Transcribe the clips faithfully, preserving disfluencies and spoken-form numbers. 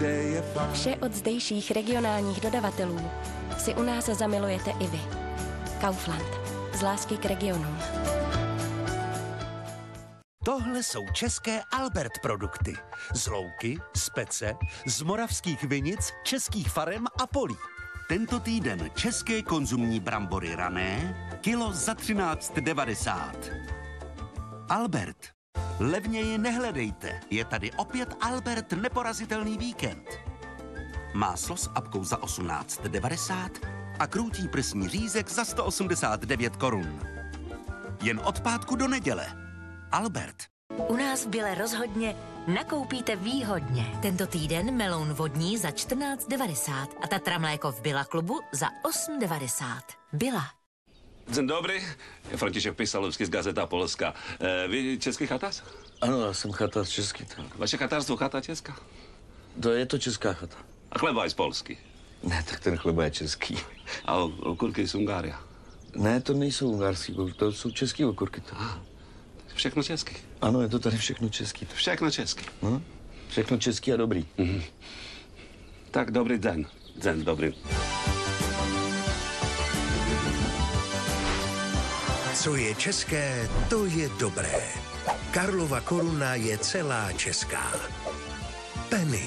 kde je fakt. Vše od zdejších regionálních dodavatelů si u nás zamilujete i vy. Kaufland. Z lásky k regionům. Tohle jsou české Albert produkty. Z louky, z pece, z moravských vinic, českých farem a polí. Tento týden české konzumní brambory rané, kilo za třináct devadesát. Albert. Levněji nehledejte, je tady opět Albert neporazitelný víkend. Máslo s apkou za osmnáct devadesát a krůtí prsní řízek za sto osmdesát devět korun. Jen od pátku do neděle. Albert. U nás v Bile rozhodně nakoupíte výhodně. Tento týden meloun vodní za čtrnáct devadesát a Tatra mléko v Billa klubu za osm devadesát. Billa. Dzień dobry, Franciszek Pisalowski z Gazeta Polska. E, vy český chatář? Ano, já jsem chatář český. Tak. Vaše chatářstvo chata česká? To je to česká chata. A chleba je z Polsky? Ne, tak ten chleba je český. A okurky z Ungária? Ne, to nejsou ungarský, to jsou český okurky. To. Ah, všechno český? Ano, je to tady všechno český. To. Všechno český? No, všechno český a dobrý. Mhm. Tak dobrý den. Den, dobrý. Co je české, to je dobré. Karlova koruna je celá česká. Penny.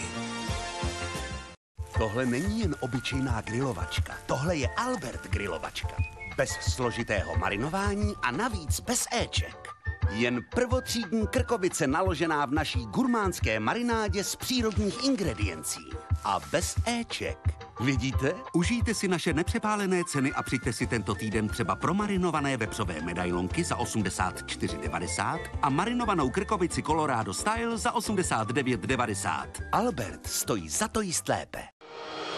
Tohle není jen obyčejná grilovačka. Tohle je Albert grilovačka. Bez složitého marinování a navíc bez éček. Jen prvotřídní krkovice naložená v naší gurmánské marinádě z přírodních ingrediencí. A bez éček. Vidíte? Užijte si naše nepřepálené ceny a přijďte si tento týden třeba promarinované vepřové medailonky za osmdesát čtyři devadesát a marinovanou krkovici Colorado Style za osmdesát devět devadesát. Albert stojí za to jíst lépe.